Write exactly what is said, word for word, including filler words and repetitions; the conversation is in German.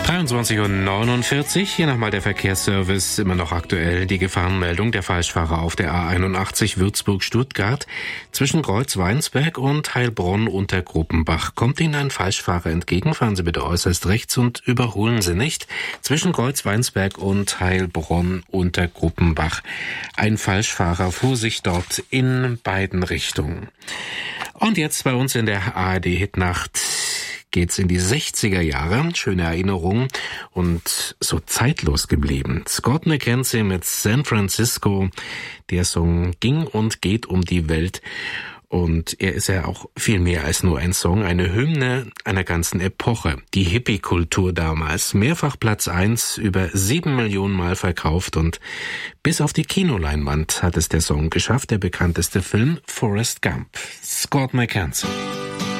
dreiundzwanzig Uhr neunundvierzig, hier nochmal der Verkehrsservice, immer noch aktuell. Die Gefahrenmeldung der Falschfahrer auf der A einundachtzig Würzburg-Stuttgart. Zwischen Kreuz-Weinsberg und Heilbronn unter Gruppenbach. Kommt Ihnen ein Falschfahrer entgegen, fahren Sie bitte äußerst rechts und überholen Sie nicht. Zwischen Kreuz-Weinsberg und Heilbronn unter Gruppenbach. Ein Falschfahrer fuhr sich dort in beiden Richtungen. Und jetzt bei uns in der A R D-Hitnacht geht's in die sechziger Jahre. Schöne Erinnerungen und so zeitlos geblieben. Scott McKenzie mit San Francisco. Der Song ging und geht um die Welt. Und er ist ja auch viel mehr als nur ein Song, eine Hymne einer ganzen Epoche. Die Hippie-Kultur damals, mehrfach Platz eins, über sieben Millionen Mal verkauft und bis auf die Kinoleinwand hat es der Song geschafft, der bekannteste Film Forrest Gump. Scott McKenzie.